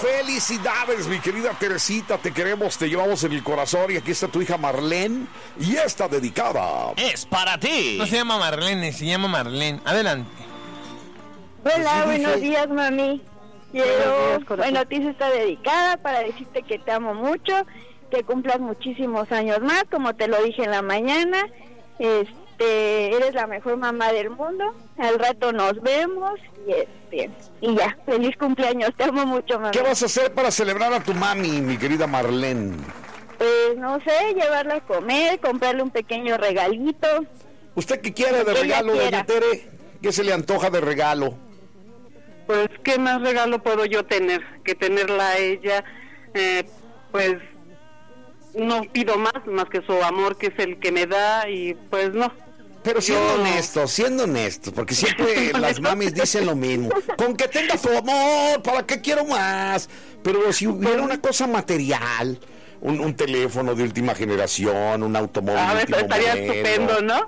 Felicidades, mi querida Teresita, te queremos, te llevamos en el corazón y aquí está tu hija Marlene y esta dedicada es para ti. No se llama Marlene, se llama Marlene. Adelante. Hola, buenos días, mami. Bueno, a ti se está dedicada para decirte que te amo mucho, que cumplas muchísimos años más, como te lo dije en la mañana. Eres la mejor mamá del mundo. Al rato nos vemos y ya, feliz cumpleaños, te amo mucho, mami. ¿Qué vas a hacer para celebrar a tu mami, mi querida Marlene? Pues no sé, llevarla a comer, comprarle un pequeño regalito. ¿Usted qué quiere de regalo, doña Tere? ¿Qué se le antoja de regalo? Pues, ¿qué más regalo puedo yo tener que tenerla a ella? Pues, no pido más que su amor, que es el que me da, y pues no. Pero siendo honestos, porque siempre las mamis dicen lo mismo. Con que tenga su amor, ¿para qué quiero más? Pero si hubiera una cosa material, un teléfono de última generación, un automóvil de último estaría modelo. estupendo, ¿no?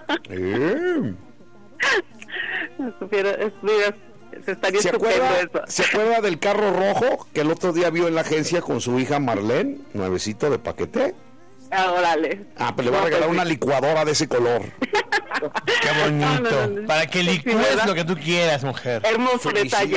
¿Se acuerda del carro rojo que el otro día vio en la agencia con su hija Marlene, nuevecito de paquete? Órale. Pues le voy a regalar una licuadora de ese color. Qué bonito. No. Para que licúes lo que tú quieras, mujer. Hermoso detalle.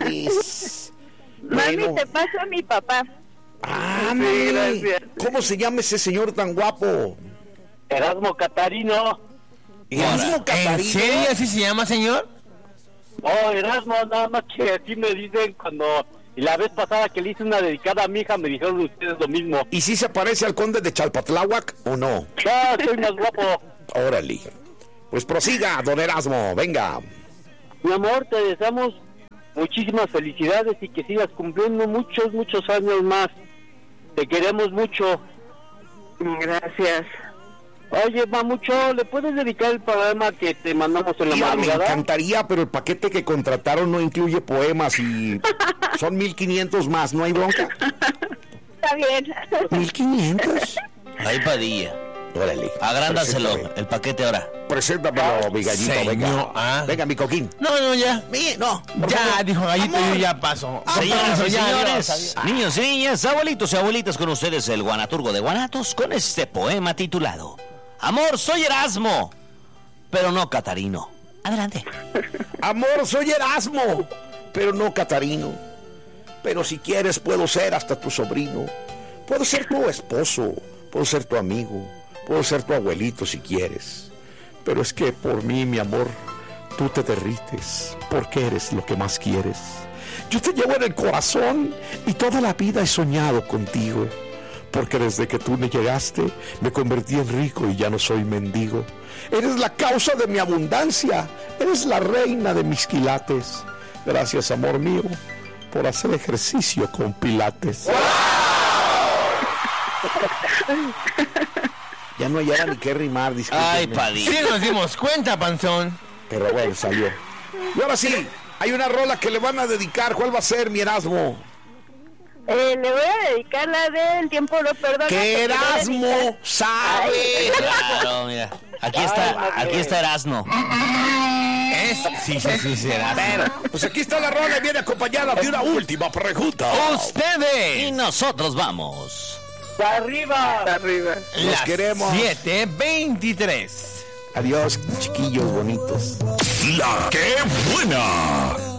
Mami, te paso a mi papá. Sí, gracias. ¿Cómo se llama ese señor tan guapo? Erasmo Catarino. ¿Erasmo Catarino? ¿En serio así se llama, señor? Oh, Erasmo, nada más que así me dicen cuando... Y la vez pasada que le hice una dedicada a mi hija me dijeron ustedes lo mismo. ¿Y si se parece al conde de Chalpatláhuac o no? Ah, soy más guapo. Órale. Pues prosiga, don Erasmo, venga. Mi amor, te deseamos muchísimas felicidades y que sigas cumpliendo muchos años más. Te queremos mucho. Gracias. Oye, Mamucho, ¿le puedes dedicar el programa que te mandamos en la madrugada? Me encantaría, pero el paquete que contrataron no incluye poemas y son 1,500 más, ¿no hay bronca? Está bien. 1,500. Ahí Padilla. Órale. Agrándaselo, el paquete ahora. Preséntamelo, mi gallito, venga. Venga, mi coquín. No, ya. No. Ya, dijo Gallito, yo ya paso. Señoras y señores, niños y niñas, abuelitos y abuelitas, con ustedes el Guanaturgo de Guanatos con este poema titulado Amor, soy Erasmo, pero no Catarino. Adelante. Amor, soy Erasmo, pero no Catarino. Pero si quieres puedo ser hasta tu sobrino. Puedo ser tu esposo, puedo ser tu amigo, puedo ser tu abuelito si quieres. Pero es que por mí, mi amor, tú te derrites, porque eres lo que más quieres. Yo te llevo en el corazón y toda la vida he soñado contigo. Porque desde que tú me llegaste, me convertí en rico y ya no soy mendigo. Eres la causa de mi abundancia, eres la reina de mis quilates. Gracias, amor mío, por hacer ejercicio con pilates. Ya no hallara ni qué rimar, discúlpenme. Ay, Padilla. Sí nos dimos cuenta, panzón. Pero bueno, salió. Y ahora sí, hay una rola que le van a dedicar. ¿Cuál va a ser, mi Erasmo? Le voy a dedicar la del tiempo lo perdona. Que Erasmo sabe. Claro, mira. Aquí está Erasmo. Sí, Erasmo. Pues aquí está la rola y viene acompañada de una última pregunta. Ustedes. Y nosotros vamos. ¡Arriba! Los queremos. 7:23. Adiós, chiquillos bonitos. La que buena.